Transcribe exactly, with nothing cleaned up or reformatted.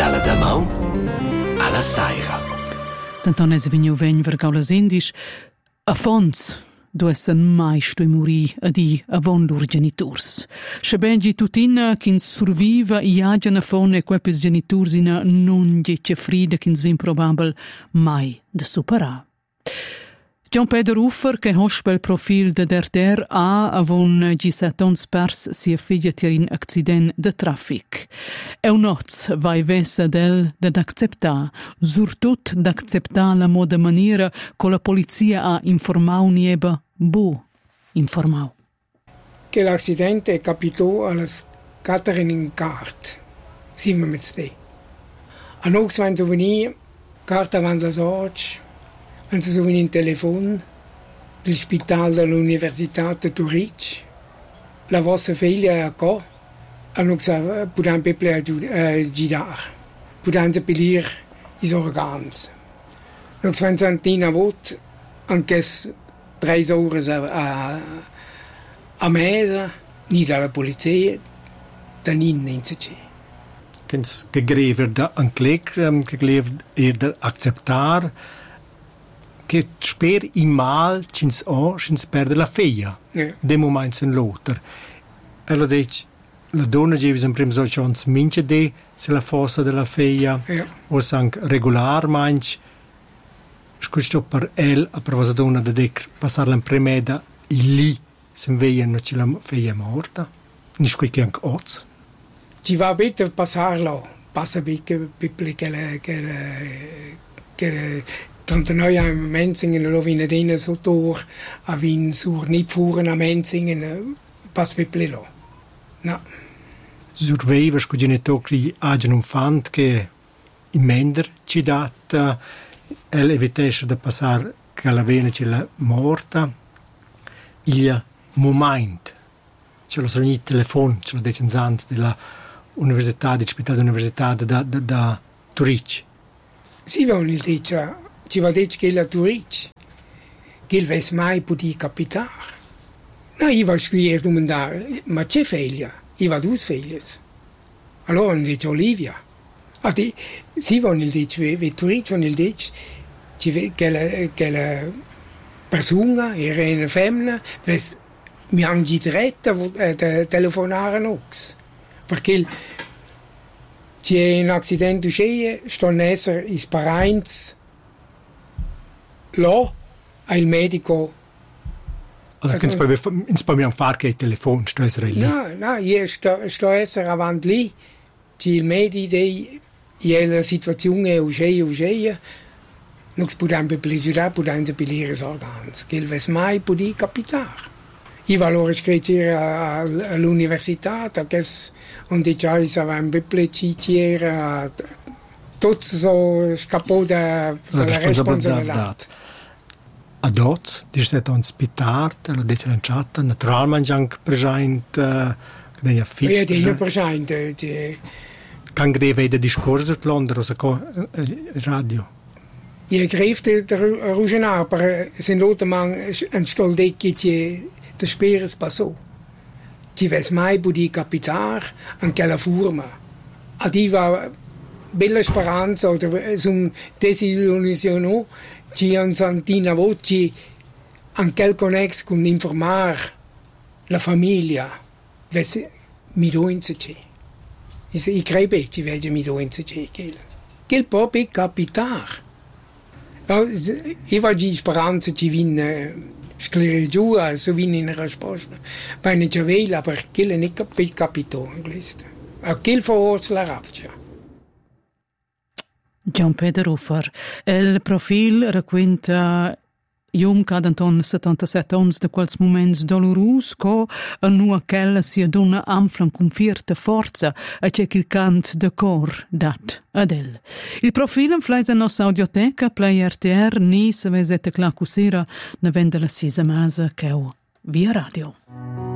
dalla damau alla saira. Tanton es vignu vegn vergaulas indis, a fons duessen mai stoi muri a di avon lur geniturs. Se bengi tutina ch'ins surviva i agian a fon e quepis geniturs ina non gece frida ch'ins vin probabel mai de superar. Gian Peter Uffer, che hospa il profil de derder a avon gisatons pers sia figlia tirin accident de traffic. E un oz vai vessa del de d'acceptar, surtut d'acceptar la moda maniera co la polizia ha informau nieba bu informau. Che l'accidente capitò alla Catherine in Cart, siamo mit ste. A nox wenn so veni, Cart avant la sorge, wenn sie so in Telefon, del Spital dell'Università di Zurich, la vostra figlia è qua, hanno gesagt, potranno peple girare, potranno seppellire i organi. Noch wenn sie Antina vot, anche tre ore a, a mese, nicht dalla polizia, da niente in sé. Kens gegrever da anklik, gegrever er da acceptar, che sper i mal cins o cins perde la feia yeah. De moments in loter e lo dec la donna gevis in prim so chance mince de se la fossa della feia yeah. O sanc regular manch scusto per el a provosa donna de dec passar la premeda il li sem veia no ci la feia morta ni squi che anc oz ci va bene passarlo passa bene piple che le che le che le Tante noi a Menzingen lo vine dena so tor a vin sur nit fuhren a Menzingen pas piplelo. No. Surveiva sco genitori agen un fant che in mender ci data el evitesce da passar che la vena ce la morta il moment ce lo sono i telefon ce lo decenzant della università di Spital dell'Università da da da Zurich. Si va il dice ci va detto che la Zurich, che il ves mai potuto capitare. No, io va a scrivere domandare, ma c'è figlia? Io va due figlie. Allora hanno detto Olivia. Ah, di, si va nel detto, che Zurich hanno detto che la, che la persona era una femmina, ves mi hanno diretto a telefonare nox. Perché c'è un accidente uscito, stanno essere i parenti là, il medico. Allora, che non possiamo fare che il telefono sta essere lì? No, no, io sto, sto essere avanti lì. C'è il medico, e la situazione è uscita, uscita. Non si può più girare, possiamo più gli organi. Che il ves mai può capitare. Io va allora scrivere all'università, che on dice che avevamo più cicciere, tutto so scappò dalla responsabilità. Ad oggi, di essere ospitato, lo dice lanciata, naturalmente anche presente, che è affisso. Io sono presente. Kan greve vede discorso a Londra o so radio? Io greve da Rugenar, per se non man un stol de che ci te speres passò. Ci ves mai potuto capitare anche la forma. Adiva bella speranza o un desillusione. Ci hanno sentito voci anche il connex con informare la famiglia. Mi do in sé. Io credo che ci vede mi do in sé. Che può capitare. Io ho di speranza che viene sclerare giù, se viene in risposta. Ma non c'è vela perché non è capitato. A che forse la rabbia. Gian Peter Uffer. Il profil racconta Jum cadanton settantasette ons de quels moments dolorus co a nu aquella sia donna amflan con fierta forza a c'è il cant de cor dat ad el. Il profil in flaisa nostra audioteca play R T R ni se vesete clacusera na vende la sisa masa che via radio.